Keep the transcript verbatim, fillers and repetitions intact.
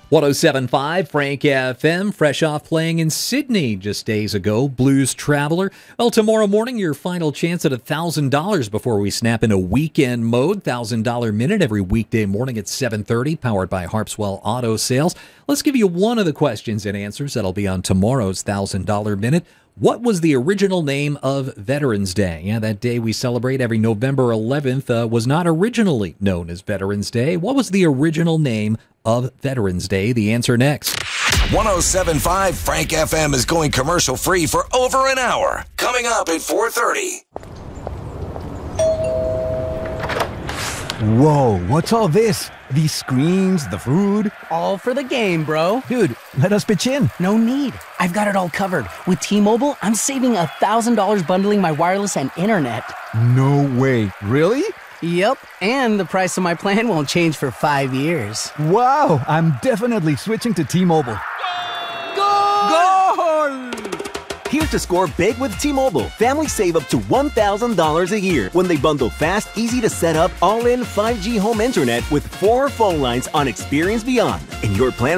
one oh seven point five Frank F M, fresh off playing in Sydney just days ago, Blues Traveler. Well, tomorrow morning, your final chance at one thousand dollars before we snap into weekend mode. one thousand dollars minute every weekday morning at seven thirty, powered by Harpswell Auto Sales. Let's give you one of the questions and answers that'll be on tomorrow's one thousand dollars minute. What was the original name of Veterans Day? Yeah, that day we celebrate every November eleventh uh, was not originally known as Veterans Day. What was the original name of Veterans Day? The answer next. one oh seven point five Frank F M is going commercial free for over an hour. Coming up at four thirty. Whoa, what's all this? These screens, the food? All for the game, bro. Dude, let us pitch in. No need. I've got it all covered. With T-Mobile, I'm saving one thousand dollars bundling my wireless and internet. No way. Really? Yep, and the price of my plan won't change for five years. Wow, I'm definitely switching to T-Mobile. Goal! Here's to score big with T-Mobile. Families save up to one thousand dollars a year when they bundle fast, easy to set up, all-in five G home internet with four phone lines on Experience Beyond. And your plan